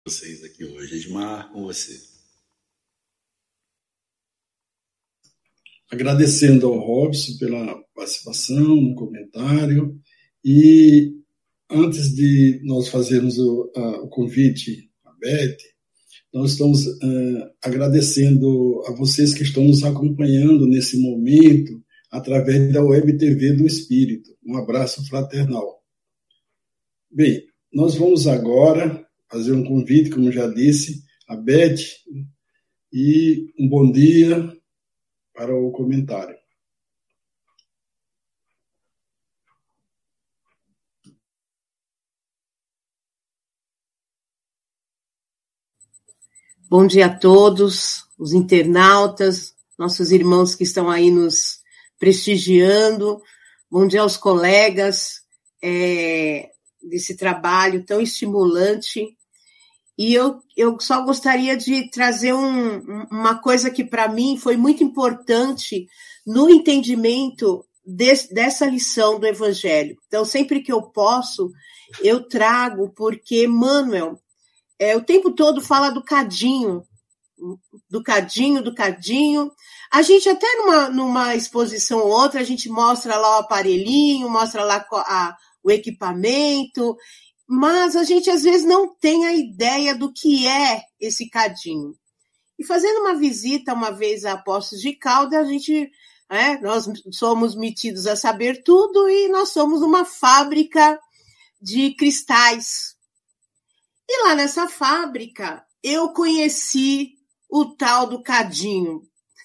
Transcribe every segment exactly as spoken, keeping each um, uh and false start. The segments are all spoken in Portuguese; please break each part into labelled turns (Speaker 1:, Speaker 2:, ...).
Speaker 1: Vocês aqui hoje. Edmar, com você.
Speaker 2: Agradecendo ao Robson pela participação no comentário e antes de nós fazermos o, a, o convite à Beth, nós estamos uh, agradecendo a vocês que estão nos acompanhando nesse momento através da Web T V do Espírito. Um abraço fraternal. Bem, nós vamos agora fazer um convite, como já disse, a Beth, e um bom dia para o comentário.
Speaker 3: Bom dia a todos, os internautas, nossos irmãos que estão aí nos prestigiando. Bom dia aos colegas é, desse trabalho tão estimulante. E eu, eu só gostaria de trazer um, uma coisa que, para mim, foi muito importante no entendimento de, dessa lição do Evangelho. Então, sempre que eu posso, eu trago, porque Emmanuel, é, o tempo todo fala do cadinho, do cadinho, do cadinho. A gente até numa, numa exposição ou outra, a gente mostra lá o aparelhinho, mostra lá a, o equipamento, mas a gente às vezes não tem a ideia do que é esse cadinho. E fazendo uma visita uma vez a Poços de Caldas, a gente, é, nós somos metidos a saber tudo e nós somos uma fábrica de cristais. E lá nessa fábrica eu conheci o tal do cadinho.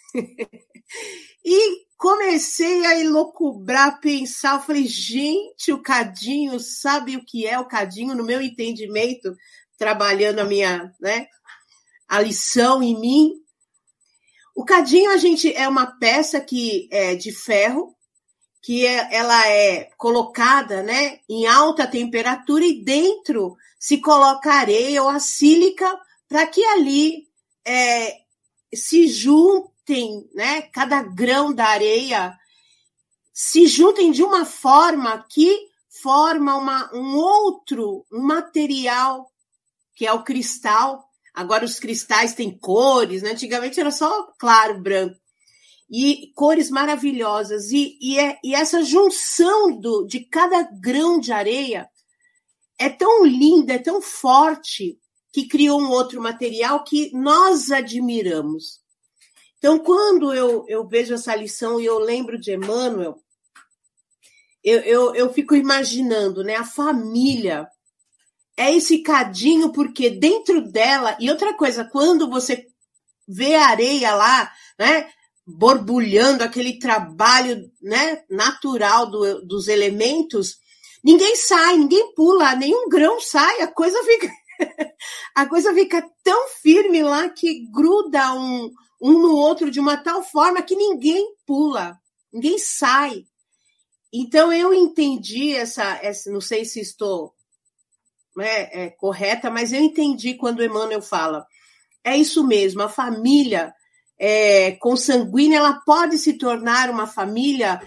Speaker 3: E comecei a elocubrar, a pensar, eu falei, gente, o cadinho, sabe o que é o cadinho? No meu entendimento, trabalhando a minha, né, a lição em mim. O cadinho, a gente, é uma peça que é de ferro, que é, ela é colocada, né, em alta temperatura e dentro se coloca areia ou a sílica para que ali é, se juntem, né, cada grão da areia se juntem de uma forma que forma uma, um outro um material, que é o cristal. Agora os cristais têm cores, né? Antigamente era só claro, branco. E cores maravilhosas. E, e, é, e essa junção do, de cada grão de areia é tão linda, é tão forte, que criou um outro material que nós admiramos. Então, quando eu, eu vejo essa lição e eu lembro de Emmanuel, eu, eu, eu fico imaginando, né, a família é esse cadinho, porque dentro dela... E outra coisa, quando você vê a areia lá, né, borbulhando, aquele trabalho, né, natural do, dos elementos, ninguém sai, ninguém pula, nenhum grão sai, a coisa fica... A coisa fica tão firme lá que gruda um, um no outro de uma tal forma que ninguém pula, ninguém sai. Então eu entendi essa, essa não sei se estou é, é, correta, mas eu entendi quando Emmanuel fala. É isso mesmo, a família é, consanguínea, ela pode se tornar uma família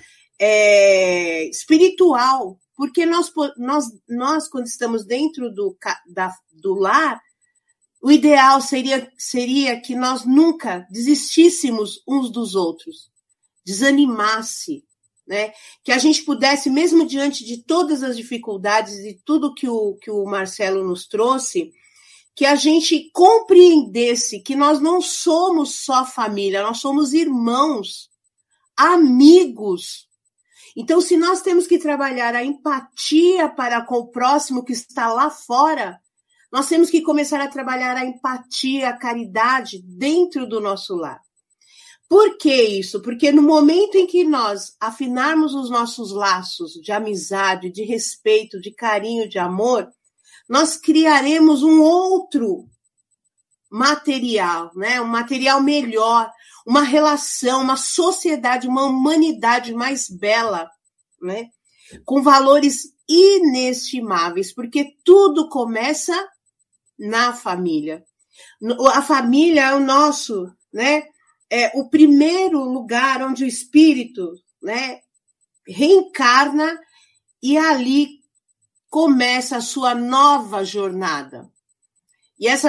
Speaker 3: é, espiritual. Porque nós, nós, nós, quando estamos dentro do, da, do lar, o ideal seria, seria que nós nunca desistíssemos uns dos outros, desanimasse, né? Que a gente pudesse, mesmo diante de todas as dificuldades e tudo que o, que o Marcelo nos trouxe, que a gente compreendesse que nós não somos só família, nós somos irmãos, amigos. Então, se nós temos que trabalhar a empatia para com o próximo que está lá fora, nós temos que começar a trabalhar a empatia, a caridade dentro do nosso lar. Por que isso? Porque no momento em que nós afinarmos os nossos laços de amizade, de respeito, de carinho, de amor, nós criaremos um outro material, né? Um material melhor, uma relação, uma sociedade, uma humanidade mais bela, né? Com valores inestimáveis, porque tudo começa na família. A família é o nosso, né? É o primeiro lugar onde o espírito, né, reencarna e ali começa a sua nova jornada. E essa